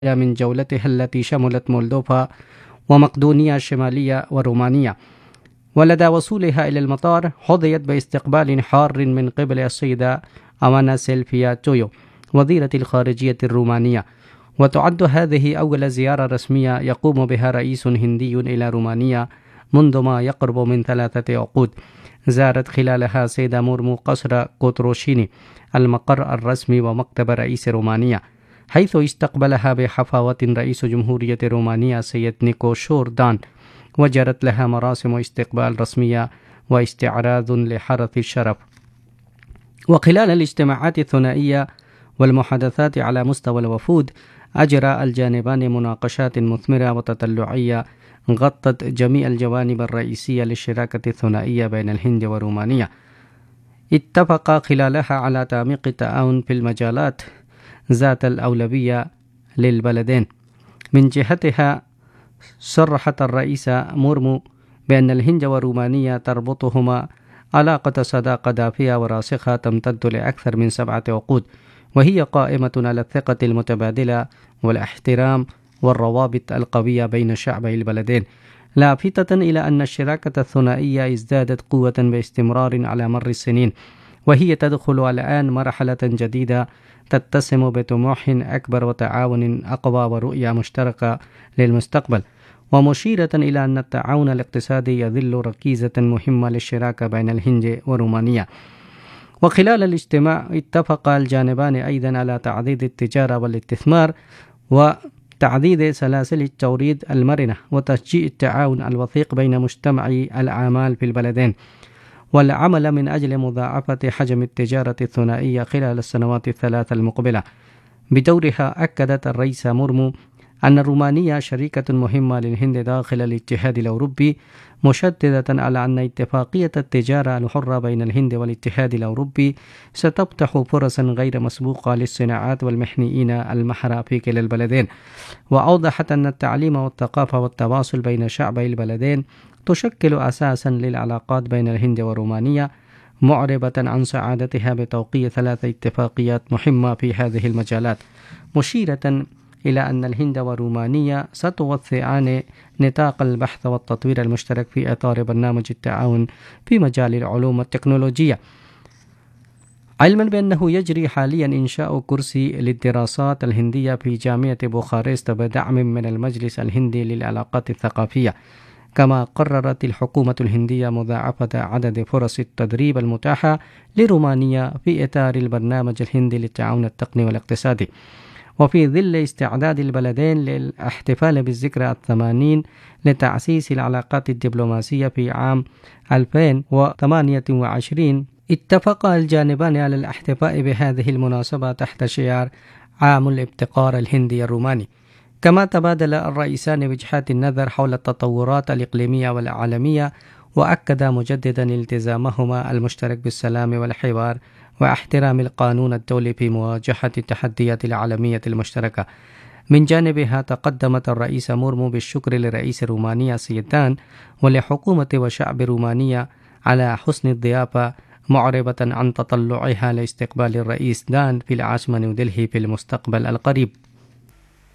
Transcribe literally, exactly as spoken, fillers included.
من جولتها التي شملت مولدوفا ومقدونيا الشمالية ورومانيا. ولدى وصولها إلى المطار حظيت باستقبال حار من قبل السيدة أمانا سيلفيا تويو وزيرة الخارجية الرومانية. وتعد هذه أول زيارة رسمية يقوم بها رئيس هندي إلى رومانيا منذ ما يقرب من ثلاثة عقود. زارت خلالها سيدة مورمو قصر كوتروشيني المقر الرسمي ومكتب رئيس رومانيا، حيث استقبلها بحفاوة رئيس جمهورية رومانيا سيد نيكو شوردان، وجرت لها مراسم استقبال رسمية واستعراض لحرث الشرف. وخلال الاجتماعات الثنائية والمحادثات على مستوى الوفود، أجرى الجانبان مناقشات مثمرة وتطلعية غطت جميع الجوانب الرئيسية للشراكة الثنائية بين الهند ورومانيا. اتفقا خلالها على تعميق التعاون في المجالات ذات الأولوية للبلدين. من جهتها صرحت الرئيسة مورمو بأن الهند ورومانيا تربطهما علاقة صداقة دافئة وراسخة تمتد لأكثر من سبعة عقود، وهي قائمة على الثقة المتبادلة والاحترام والروابط القوية بين شعبي البلدين، لافتة إلى أن الشراكة الثنائية ازدادت قوة باستمرار على مر السنين، وهي تدخل الآن مرحلة جديدة تتسم بطموح أكبر وتعاون أقوى ورؤية مشتركة للمستقبل، ومشيرة إلى أن التعاون الاقتصادي يظل ركيزة مهمة للشراكة بين الهند ورومانيا. وخلال الاجتماع اتفق الجانبان أيضا على تعزيز التجارة والاستثمار وتعزيز سلاسل التوريد المرنة وتشجيع التعاون الوثيق بين مجتمعي الأعمال في البلدين، والعمل من أجل مضاعفة حجم التجارة الثنائية خلال السنوات الثلاث المقبلة. بدورها أكدت الرئيسة مورمو أن رومانيا شريكة مهمة للهند داخل الاتحاد الأوروبي، مشددة على أن اتفاقية التجارة الحرة بين الهند والاتحاد الأوروبي ستفتح فرصا غير مسبوقة للصناعات والمحنيين المهرة في كلا البلدين. وأوضحت أن التعليم والثقافة والتواصل بين شعبي البلدين تشكل أساسا للعلاقات بين الهند ورومانيا، معربة عن سعادتها بتوقيع ثلاث اتفاقيات مهمة في هذه المجالات، مشيرة إلى أن الهند ورومانيا ستوسعان نطاق البحث والتطوير المشترك في إطار برنامج التعاون في مجال العلوم والتكنولوجيا، علما بأنه يجري حاليا إنشاء كرسي للدراسات الهندية في جامعة بوخارست بدعم من المجلس الهندي للعلاقات الثقافية. كما قررت الحكومة الهندية مضاعفة عدد فرص التدريب المتاحة لرومانيا في إطار البرنامج الهندي للتعاون التقني والاقتصادي، وفي ظل استعداد البلدين للاحتفال بالذكرى الثمانين لتأسيس العلاقات الدبلوماسية في عام ألفين وثمانية وعشرين. اتفق الجانبان على الاحتفاء بهذه المناسبة تحت شعار عام الابتكار الهندي الروماني. كما تبادل الرئيسان وجهات النظر حول التطورات الإقليمية والعالمية، وأكد مجددا التزامهما المشترك بالسلام والحوار واحترام القانون الدولي في مواجهة التحديات العالمية المشتركة. من جانبها تقدمت الرئيسة مورمو بالشكر لرئيس رومانيا سيدان ولحكومة وشعب رومانيا على حسن الضيافة، معربة عن تطلعها لاستقبال الرئيس دان في العاصمة نيودلهي في المستقبل القريب.